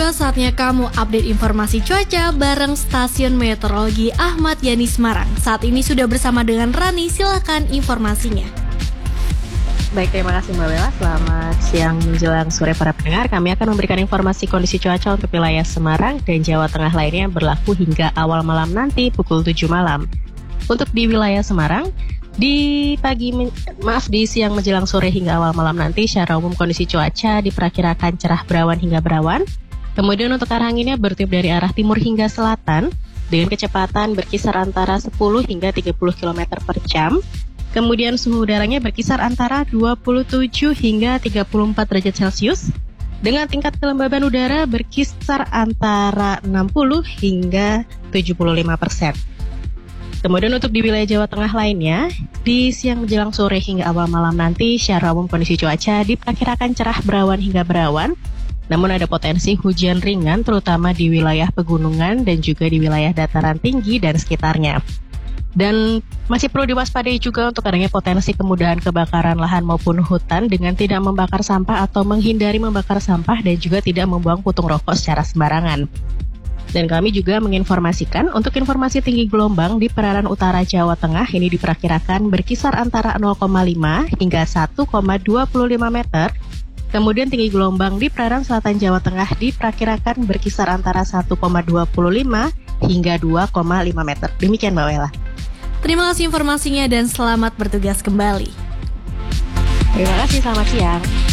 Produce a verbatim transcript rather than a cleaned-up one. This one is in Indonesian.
Saudara, saatnya kamu update informasi cuaca bareng Stasiun Meteorologi Ahmad Yani Semarang. Saat ini sudah bersama dengan Rani, silakan informasinya. Baik, terima kasih Mbak Bella. Selamat siang menjelang sore para pendengar. Kami akan memberikan informasi kondisi cuaca untuk wilayah Semarang dan Jawa Tengah lainnya yang berlaku hingga awal malam nanti pukul tujuh malam. Untuk di wilayah Semarang, di pagi, maaf di siang menjelang sore hingga awal malam nanti secara umum kondisi cuaca diperkirakan cerah berawan hingga berawan. Kemudian untuk arah anginnya bertiup dari arah timur hingga selatan dengan kecepatan berkisar antara sepuluh hingga tiga puluh kilometer per jam. Kemudian suhu udaranya berkisar antara dua puluh tujuh hingga tiga puluh empat derajat Celcius dengan tingkat kelembaban udara berkisar antara enam puluh hingga tujuh puluh lima persen. Kemudian untuk di wilayah Jawa Tengah lainnya, di siang menjelang sore hingga awal malam nanti secara umum kondisi cuaca diperkirakan cerah berawan hingga berawan, namun ada potensi hujan ringan terutama di wilayah pegunungan dan juga di wilayah dataran tinggi dan sekitarnya. Dan masih perlu diwaspadai juga untuk adanya potensi kemudahan kebakaran lahan maupun hutan dengan tidak membakar sampah atau menghindari membakar sampah dan juga tidak membuang putung rokok secara sembarangan. Dan kami juga menginformasikan untuk informasi tinggi gelombang di perairan utara Jawa Tengah ini diperkirakan berkisar antara nol koma lima hingga satu koma dua lima meter. Kemudian tinggi gelombang di perairan selatan Jawa Tengah diperkirakan berkisar antara satu koma dua lima hingga dua koma lima meter. Demikian Mbak Wela. Terima kasih informasinya dan selamat bertugas kembali. Terima kasih, selamat siang.